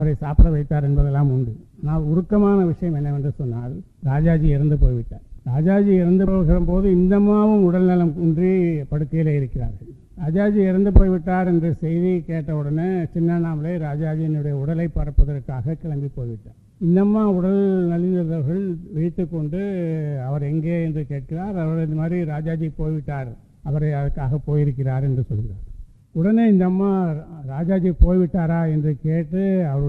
அவரை சாப்பிட வைத்தார் என்பதெல்லாம் உண்டு. ஆனால் உருக்கமான விஷயம் என்னவென்று சொன்னால், ராஜாஜி இறந்து போய்விட்டார். ராஜாஜி இறந்து போகிற போது இந்த அம்மாவும் உடல்நலம் குன்றி படுக்கையில் இருக்கிறார்கள். ராஜாஜி இறந்து போய்விட்டார் என்ற செய்தி கேட்டவுடனே சின்னண்ணாமலை ராஜாஜியினுடைய உடலை பரப்புவதற்காக கிளம்பி போய்விட்டார். இந்தம்மா உடல் நலிந்தவர்கள் விழித்து கொண்டு அவர் எங்கே என்று கேட்கிறார். அவர் இந்த மாதிரி ராஜாஜி போய்விட்டார், அவரை அதுக்காக போயிருக்கிறார் என்று சொல்கிறார். உடனே இந்த அம்மா ராஜாஜி போய்விட்டாரா என்று கேட்டு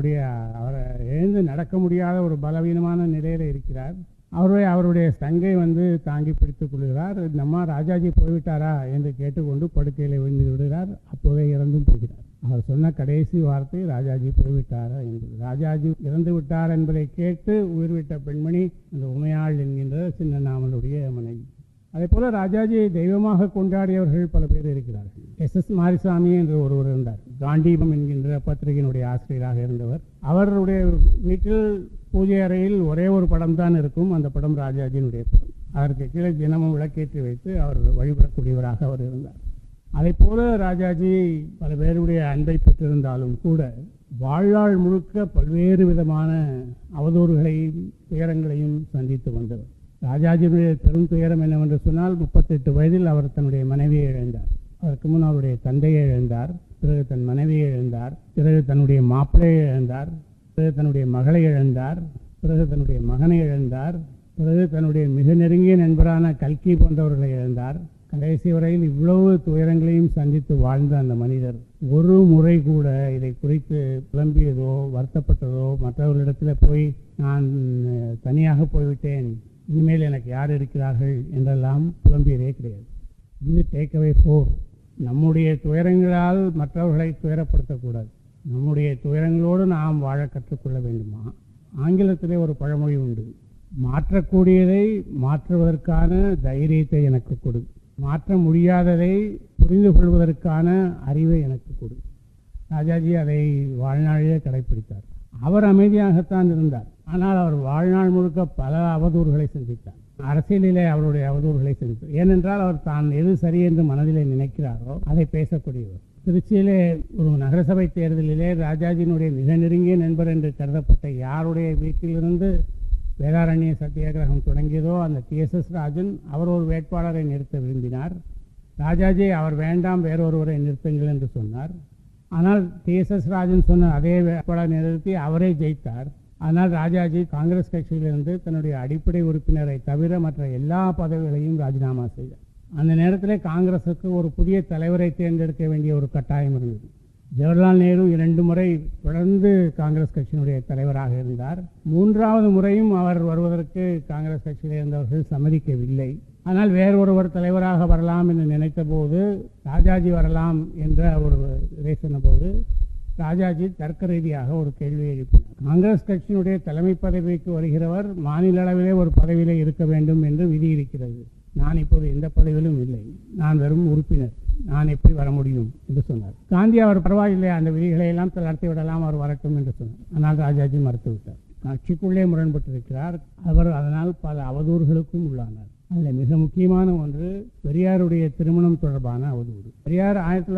அவரை எழுந்து நடக்க முடியாத ஒரு பலவீனமான நிலையில் இருக்கிறார். அவருடைய தங்கை வந்து தாங்கி பிடித்துக் கொள்கிறார். இந்த அம்மா ராஜாஜி போய்விட்டாரா என்று கேட்டுக்கொண்டு படுக்கையில் விழுந்து விடுகிறார். அப்போதே இறந்தும் போகிறார். அவர் சொன்ன கடைசி வார்த்தை ராஜாஜி போய்விட்டாரா என்பது. ராஜாஜி இறந்து விட்டார் என்பதை கேட்டு உயிர்விட்ட பெண்மணி அந்த உமையாள் என்கின்ற சின்னண்ணாமலுடைய மனைவி. அதே போல ராஜாஜியை தெய்வமாக கொண்டாடியவர்கள் பல பேர் இருக்கிறார்கள். SS மாரிசாமி என்று ஒருவர் இருந்தார். காண்டீபம் என்கின்ற பத்திரிகையினுடைய ஆசிரியராக இருந்தவர். அவருடைய வீட்டில் பூஜை அறையில் ஒரே ஒரு படம் தான் இருக்கும். அந்த படம் ராஜாஜியினுடைய படம். அதற்கு கீழே தினமும் விளக்கேற்றி வைத்து அவர் வழிபடக்கூடியவராக அவர் இருந்தார். அதை போல ராஜாஜி பல பேருடைய அன்பை பெற்றிருந்தாலும் கூட வாழ்நாள் முழுக்க பல்வேறு விதமான அவதூறுகளையும் துயரங்களையும் சந்தித்து வந்தவர். ராஜாஜியுடைய பெரும் துயரம் என்னவென்று சொன்னால், 38 வயதில் அவர் தன்னுடைய மனைவியை இழந்தார். அதற்கு முன் அவருடைய தந்தையை இழந்தார், பிறகு தன் மனைவியை இழந்தார், பிறகு தன்னுடைய மாப்பிள்ளையை இழந்தார், பிறகு தன்னுடைய மகளை இழந்தார், பிறகு தன்னுடைய மகனை இழந்தார், பிறகு தன்னுடைய மிக நெருங்கிய நண்பரான கல்கி போன்றவர்களை இழந்தார். கடைசி வரையில் இவ்வளவு துயரங்களையும் சந்தித்து வாழ்ந்த அந்த மனிதர் ஒரு முறை கூட இதை குறித்து புலம்பியதோ வருத்தப்பட்டதோ, மற்றவர்களிடத்தில் போய் நான் தனியாக போய்விட்டேன், இனிமேல் எனக்கு யார் இருக்கிறார்கள் என்றெல்லாம் புலம்பியதே கிடையாது. இது டேக்அவே 4. நம்முடைய துயரங்களால் மற்றவர்களை துயரப்படுத்தக்கூடாது. நம்முடைய துயரங்களோடு நாம் வாழ கற்றுக்கொள்ள வேண்டுமா? ஆங்கிலத்திலே ஒரு பழமொழி உண்டு, மாற்றக்கூடியதை மாற்றுவதற்கான தைரியத்தை எனக்கு கொடு, மாற்ற முடியாததை புரிந்து கொள்வதற்கான அறிவை எனக்கு கொடு. ராஜாஜி அதை வாழ்நாளிலே கடைப்பிடித்தார். அவர் அமைதியாகத்தான் இருந்தார். ஆனால் அவர் வாழ்நாள் முழுக்க பல அவதூறுகளை சந்தித்தார். அரசியலிலே அவருடைய அவதூறுகளை சந்தித்தார். ஏனென்றால் அவர் தான் எது சரி என்று மனதிலே நினைக்கிறாரோ அதை பேசக்கூடியவர். திருச்சியிலே ஒரு நகரசபை தேர்தலிலே ராஜாஜியினுடைய மிக நெருங்கிய நண்பர் என்று கருதப்பட்ட யாருடைய வீட்டிலிருந்து வேதாரண்ய சத்தியாகிரகம் தொடங்கியதோ அந்த TSS ராஜன் அவர் ஒரு வேட்பாளரை நிறுத்த விரும்பினார். ராஜாஜி அவர் வேண்டாம், வேறொருவரை நிறுத்துங்கள் என்று சொன்னார். ஆனால் TSS ராஜன் சொன்ன அதே வேட்பாளர் நிறுத்தி அவரே ஜெயித்தார். ஆனால் ராஜாஜி காங்கிரஸ் கட்சியிலிருந்து தன்னுடைய அடிப்படை உறுப்பினரை தவிர மற்ற எல்லா பதவிகளையும் ராஜினாமா செய்தார். அந்த நேரத்தில் காங்கிரஸுக்கு ஒரு புதிய தலைவரை தேர்ந்தெடுக்க வேண்டிய ஒரு கட்டாயம் இருந்தது. ஜவஹர்லால் நேரு 2 முறை தொடர்ந்து காங்கிரஸ் கட்சியினுடைய தலைவராக இருந்தார். 3வது முறையும் அவர் வருவதற்கு காங்கிரஸ் கட்சியில் இருந்தவர்கள் சம்மதிக்கவில்லை. ஆனால் வேறொருவர் தலைவராக வரலாம் என்று நினைத்த போது ராஜாஜி வரலாம் என்ற ஒரு இதை சொன்னபோது ராஜாஜி தர்க்க ரீதியாக ஒரு கேள்வியை எழுப்பினார். காங்கிரஸ் கட்சியினுடைய தலைமை பதவிக்கு வருகிறவர் மாநில அளவிலே ஒரு பதவியிலே இருக்க வேண்டும் என்று விதி இருக்கிறது. நான் இப்போது எந்த பதவியிலும் இல்லை, நான் வெறும் உறுப்பினர், நான் எப்படி வர முடியும் என்று சொன்னார். காந்தி அவர் பரவாயில்லை, அந்த விதிகளை எல்லாம் தளர்த்தி விடலாம், அவர் வரட்டும் என்று சொன்னார். ஆனால் ராஜாஜி மறுத்துவிட்டார். கட்சிக்குள்ளே முரண்பட்டிருக்கிறார். அவர் அதனால் பல அவதூறுகளுக்கும் உள்ளானார். அதில் மிக முக்கியமான ஒன்று பெரியாருடைய திருமணம் தொடர்பான அவதூறு. பெரியார்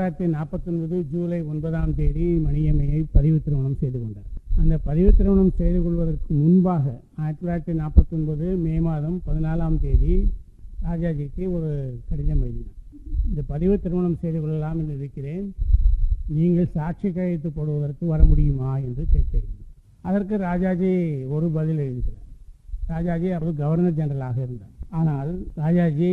1949 ஜூலை 9ஆம் தேதி மணியம்மையை பதிவு திருமணம் செய்து கொண்டார். அந்த பதிவு திருமணம் செய்து கொள்வதற்கு முன்பாக 1949 மே மாதம் 14ஆம் தேதி ராஜாஜிக்கு ஒரு கடிதம் எழுதினார். இந்த பதிவு திருமணம் செய்து கொள்ளலாம் என்று இருக்கிறேன், நீங்கள் சாட்சி கையெழுத்து போடுவதற்கு வர முடியுமா என்று கேட்டேன். அதற்கு ராஜாஜி ஒரு பதில் எழுதினார். ராஜாஜி அவர் கவர்னர் ஜெனரலாக இருந்தார். ஆனால் ராஜாஜி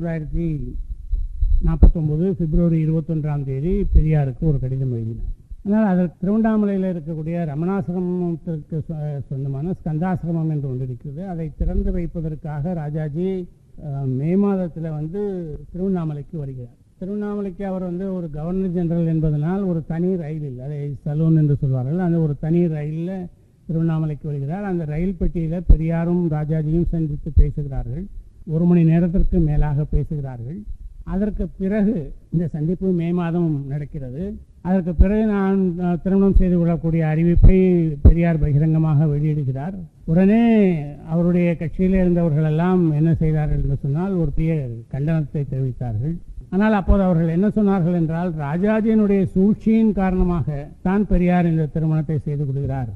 1949 பிப்ரவரி 21ஆம் தேதி பெரியாருக்கு ஒரு கடிதம் எழுதினார். ஆனால் அதற்கு திருவண்ணாமலையில் இருக்கக்கூடிய ரமணாசிரமத்திற்கு சொந்தமான ஸ்கந்தாசிரமம் என்று ஒன்று இருக்கிறது. அதை திறந்து வைப்பதற்காக ராஜாஜி மே மாதத்தில் திருவண்ணாமலைக்கு வருகிறார். திருவண்ணாமலைக்கு அவர் ஒரு கவர்னர் ஜெனரல் என்பதனால் ஒரு தனி ரயிலில், அதை சலூன் என்று சொல்வார்கள், அந்த ஒரு தனி ரயிலில் திருவண்ணாமலைக்கு வருகிறார். அந்த ரயில் பெட்டியில் பெரியாரும் ராஜாஜியும் சந்தித்து பேசுகிறார்கள். 1 மணி நேரத்திற்கு மேலாக பேசுகிறார்கள். அதற்கு பிறகு இந்த சந்திப்பு மே மாதம் நடக்கிறது. அதற்கு பிறகு நான் திருமணம் செய்து கொள்ளக்கூடிய அறிவிப்பை பெரியார் பகிரங்கமாக வெளியிடுகிறார். உடனே அவருடைய கட்சியில் இருந்தவர்கள் எல்லாம் என்ன செய்தார்கள் என்று சொன்னால் ஒரு பெரிய கண்டனத்தை தெரிவித்தார்கள். ஆனால் அப்போது அவர்கள் என்ன சொன்னார்கள் என்றால், ராஜாஜியினுடைய சூழ்ச்சியின் காரணமாக தான் பெரியார் இந்த திருமணத்தை செய்து கொள்கிறார்